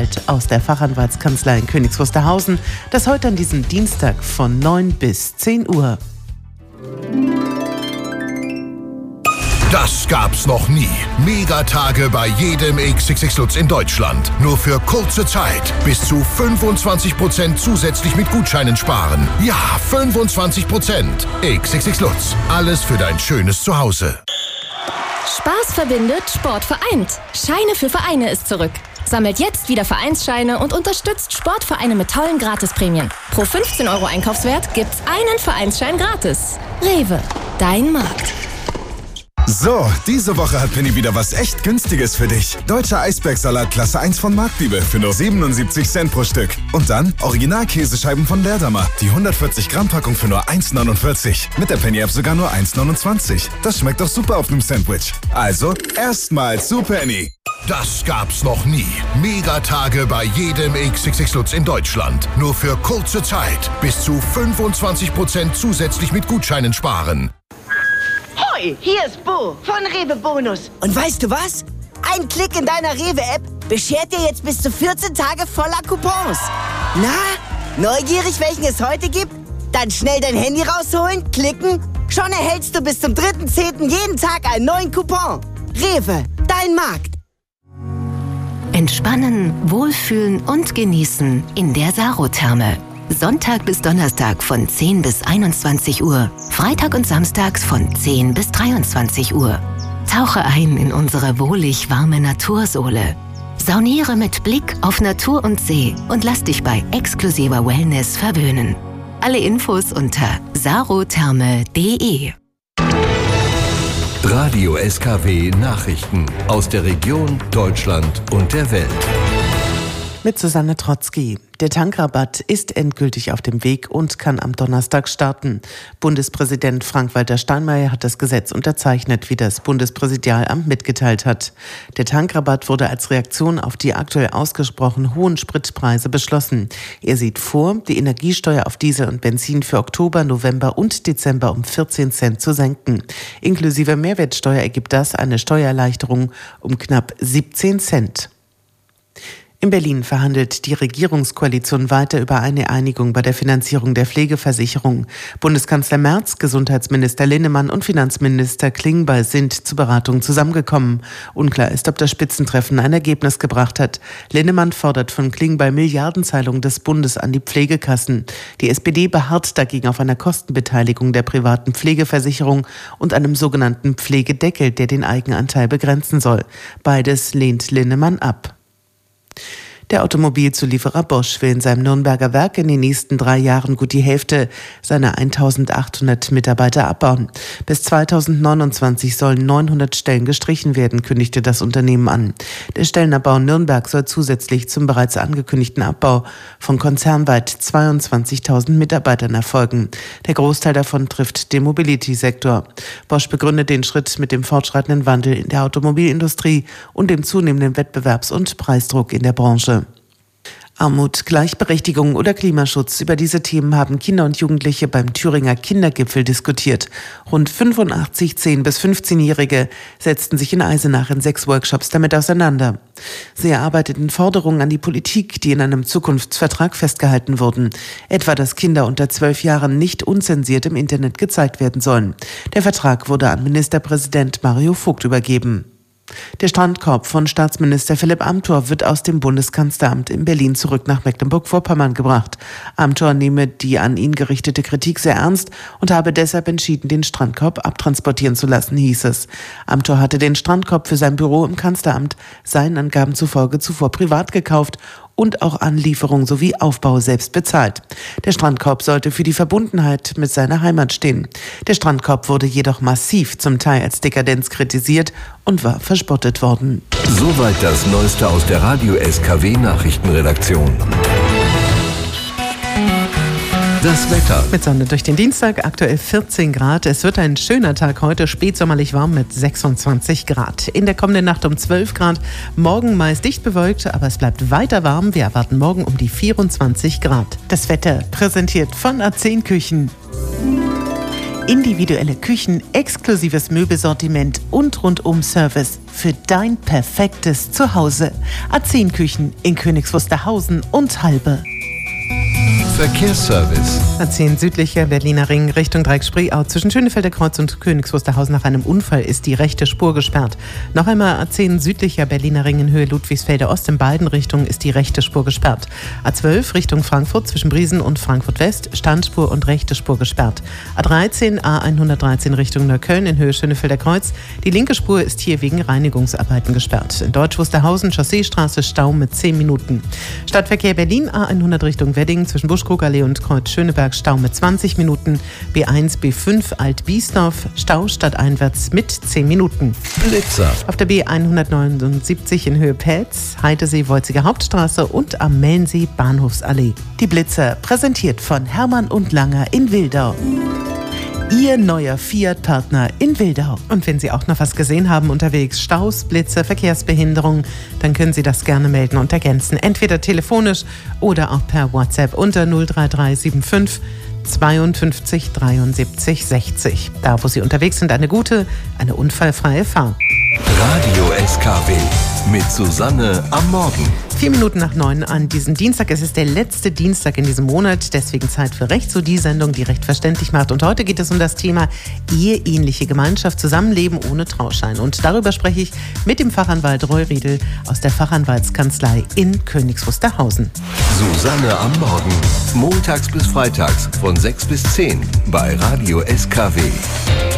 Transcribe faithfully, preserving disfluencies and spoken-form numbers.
Aus der Fachanwaltskanzlei in Königs Wusterhausen. Das heute an diesem Dienstag von neun bis zehn Uhr. Das gab's noch nie. Megatage bei jedem X X X Lutz in Deutschland. Nur für kurze Zeit. Bis zu fünfundzwanzig Prozent zusätzlich mit Gutscheinen sparen. Ja, fünfundzwanzig Prozent. X X X Lutz. Alles für dein schönes Zuhause. Spaß verbindet, Sport vereint. Scheine für Vereine ist zurück. Sammelt jetzt wieder Vereinsscheine und unterstützt Sportvereine mit tollen Gratisprämien. Pro fünfzehn Euro Einkaufswert gibt's einen Vereinsschein gratis. Rewe, dein Markt. So, diese Woche hat Penny wieder was echt Günstiges für dich. Deutscher Eisbergsalat Klasse eins von Marktliebe für nur siebenundsiebzig Cent pro Stück. Und dann Original-Käsescheiben von Leerdammer. Die hundertvierzig Gramm Packung für nur eins neunundvierzig. Mit der Penny-App sogar nur eins neunundzwanzig. Das schmeckt doch super auf einem Sandwich. Also, erstmal zu Penny. Das gab's noch nie. Megatage bei jedem X X X Lutz in Deutschland. Nur für kurze Zeit. Bis zu fünfundzwanzig Prozent zusätzlich mit Gutscheinen sparen. Hoi, hier ist Bo von Rewe Bonus. Und weißt du was? Ein Klick in deiner Rewe-App beschert dir jetzt bis zu vierzehn Tage voller Coupons. Na, neugierig, welchen es heute gibt? Dann schnell dein Handy rausholen, klicken. Schon erhältst du bis zum dritten zehnten jeden Tag einen neuen Coupon. Rewe, dein Markt. Entspannen, wohlfühlen und genießen in der Sarotherme. Sonntag bis Donnerstag von zehn bis einundzwanzig Uhr, Freitag und Samstags von zehn bis dreiundzwanzig Uhr. Tauche ein in unsere wohlig warme Natursohle. Sauniere mit Blick auf Natur und See und lass dich bei exklusiver Wellness verwöhnen. Alle Infos unter sarotherme punkt de. Radio S K W Nachrichten aus der Region, Deutschland und der Welt. Mit Susanne Trotzki. Der Tankrabatt ist endgültig auf dem Weg und kann am Donnerstag starten. Bundespräsident Frank-Walter Steinmeier hat das Gesetz unterzeichnet, wie das Bundespräsidialamt mitgeteilt hat. Der Tankrabatt wurde als Reaktion auf die aktuell ausgesprochen hohen Spritpreise beschlossen. Er sieht vor, die Energiesteuer auf Diesel und Benzin für Oktober, November und Dezember um vierzehn Cent zu senken. Inklusive Mehrwertsteuer ergibt das eine Steuererleichterung um knapp siebzehn Cent. In Berlin verhandelt die Regierungskoalition weiter über eine Einigung bei der Finanzierung der Pflegeversicherung. Bundeskanzler Merz, Gesundheitsminister Linnemann und Finanzminister Klingbeil sind zur Beratung zusammengekommen. Unklar ist, ob das Spitzentreffen ein Ergebnis gebracht hat. Linnemann fordert von Klingbeil Milliardenzahlungen des Bundes an die Pflegekassen. Die S P D beharrt dagegen auf einer Kostenbeteiligung der privaten Pflegeversicherung und einem sogenannten Pflegedeckel, der den Eigenanteil begrenzen soll. Beides lehnt Linnemann ab. Der Automobilzulieferer Bosch will in seinem Nürnberger Werk in den nächsten drei Jahren gut die Hälfte seiner eintausendachthundert Mitarbeiter abbauen. Bis zweitausendneunundzwanzig sollen neunhundert Stellen gestrichen werden, kündigte das Unternehmen an. Der Stellenabbau in Nürnberg soll zusätzlich zum bereits angekündigten Abbau von konzernweit zweiundzwanzigtausend Mitarbeitern erfolgen. Der Großteil davon trifft den Mobility-Sektor. Bosch begründet den Schritt mit dem fortschreitenden Wandel in der Automobilindustrie und dem zunehmenden Wettbewerbs- und Preisdruck in der Branche. Armut, Gleichberechtigung oder Klimaschutz. Über diese Themen haben Kinder und Jugendliche beim Thüringer Kindergipfel diskutiert. Rund fünfundachtzig zehn- bis fünfzehnjährige setzten sich in Eisenach in sechs Workshops damit auseinander. Sie erarbeiteten Forderungen an die Politik, die in einem Zukunftsvertrag festgehalten wurden. Etwa, dass Kinder unter zwölf Jahren nicht unzensiert im Internet gezeigt werden sollen. Der Vertrag wurde an Ministerpräsident Mario Vogt übergeben. Der Strandkorb von Staatsminister Philipp Amthor wird aus dem Bundeskanzleramt in Berlin zurück nach Mecklenburg-Vorpommern gebracht. Amthor nehme die an ihn gerichtete Kritik sehr ernst und habe deshalb entschieden, den Strandkorb abtransportieren zu lassen, hieß es. Amthor hatte den Strandkorb für sein Büro im Kanzleramt seinen Angaben zufolge zuvor privat gekauft und auch Anlieferung sowie Aufbau selbst bezahlt. Der Strandkorb sollte für die Verbundenheit mit seiner Heimat stehen. Der Strandkorb wurde jedoch massiv zum Teil als Dekadenz kritisiert und war verspottet worden. Soweit das Neueste aus der Radio S K W Nachrichtenredaktion. Das Wetter. Mit Sonne durch den Dienstag, aktuell vierzehn Grad. Es wird ein schöner Tag heute, spätsommerlich warm mit sechsundzwanzig Grad. In der kommenden Nacht um zwölf Grad, morgen meist dicht bewölkt, aber es bleibt weiter warm. Wir erwarten morgen um die vierundzwanzig Grad. Das Wetter präsentiert von A zehn Küchen. Individuelle Küchen, exklusives Möbelsortiment und Rundum-Service. für dein perfektes Zuhause. A zehn Küchen in Königs Wusterhausen und Halbe. Verkehrsservice. A zehn südlicher Berliner Ring Richtung Dreieck-Spreeau. Zwischen Schönefelder Kreuz und Königs Wusterhausen nach einem Unfall ist die rechte Spur gesperrt. Noch einmal A zehn südlicher Berliner Ring in Höhe Ludwigsfelder Ost. In beiden Richtungen ist die rechte Spur gesperrt. A zwölf Richtung Frankfurt zwischen Briesen und Frankfurt West. Standspur und rechte Spur gesperrt. A dreizehn A hundertdreizehn Richtung Neukölln in Höhe Schönefelder Kreuz. Die linke Spur ist hier wegen Reinigungsarbeiten gesperrt. In Deutsch Wusterhausen Chausseestraße Stau mit zehn Minuten. Stadtverkehr Berlin A hundert Richtung Wedding zwischen Buschkrugallee und Kreuz Schöneberg Stau mit zwanzig Minuten, B eins, B fünf Alt-Biesdorf Stau stadteinwärts mit zehn Minuten. Blitzer. Auf der B hundertneunundsiebzig in Höhe Pelz, Heidesee, Wolziger Hauptstraße und am Mellensee Bahnhofsallee. Die Blitzer präsentiert von Hermann und Langer in Wildau. Ihr neuer Fiat-Partner in Wildau. Und wenn Sie auch noch was gesehen haben unterwegs, Staus, Blitze, Verkehrsbehinderungen, dann können Sie das gerne melden und ergänzen. Entweder telefonisch oder auch per WhatsApp unter null drei drei sieben fünf zweiundfünfzig dreiundsiebzig sechzig. Da, wo Sie unterwegs sind, eine gute, eine unfallfreie Fahrt. Radio S K W mit Susanne am Morgen. Vier Minuten nach neun an diesem Dienstag. Es ist der letzte Dienstag in diesem Monat, deswegen Zeit für Recht, so die Sendung, die Recht verständlich macht. Und heute geht es um das Thema eheähnliche Gemeinschaft, Zusammenleben ohne Trauschein. Und darüber spreche ich mit dem Fachanwalt Roy Riedel aus der Fachanwaltskanzlei in Königs Wusterhausen. Susanne am Morgen, montags bis freitags von sechs bis zehn bei Radio S K W.